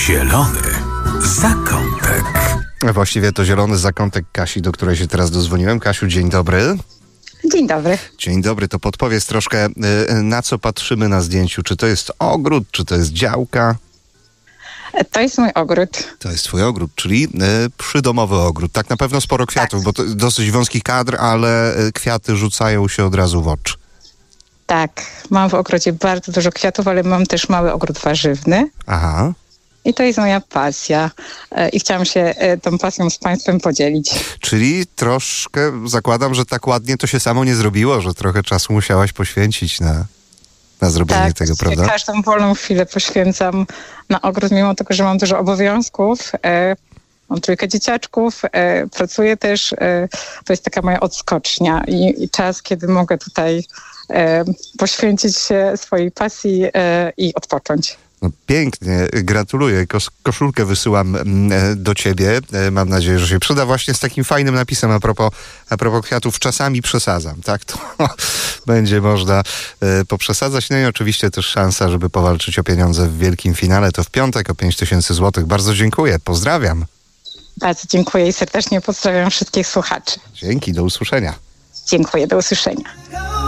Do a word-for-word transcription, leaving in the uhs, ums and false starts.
Zielony zakątek. Właściwie to zielony zakątek Kasi, do której się teraz dozwoniłem. Kasiu, dzień dobry. Dzień dobry. Dzień dobry, to podpowiedz troszkę, na co patrzymy na zdjęciu. Czy to jest ogród, czy to jest działka? To jest mój ogród. To jest twój ogród, czyli y, przydomowy ogród. Tak, na pewno sporo kwiatów, tak. Bo to dosyć wąski kadr, ale kwiaty rzucają się od razu w oczy. Tak, mam w ogrodzie bardzo dużo kwiatów, ale mam też mały ogród warzywny. Aha. I to jest moja pasja. I chciałam się tą pasją z państwem podzielić. Czyli troszkę, zakładam, że tak ładnie to się samo nie zrobiło, że trochę czasu musiałaś poświęcić na, na zrobienie tak, tego, prawda? Tak, każdą wolną chwilę poświęcam na ogród, mimo tego, że mam dużo obowiązków. E, mam trójkę dzieciaczków, e, pracuję też. E, to jest taka moja odskocznia i, i czas, kiedy mogę tutaj e, poświęcić się swojej pasji e, i odpocząć. No pięknie, gratuluję. Kos- koszulkę wysyłam e, do ciebie. E, mam nadzieję, że się przyda właśnie z takim fajnym napisem a propos, a propos kwiatów. Czasami przesadzam, tak? To będzie można e, poprzesadzać. No i oczywiście też szansa, żeby powalczyć o pieniądze w wielkim finale. To w piątek o pięć tysięcy złotych. Bardzo dziękuję. Pozdrawiam. Bardzo dziękuję i serdecznie pozdrawiam wszystkich słuchaczy. Dzięki, do usłyszenia. Dziękuję, do usłyszenia.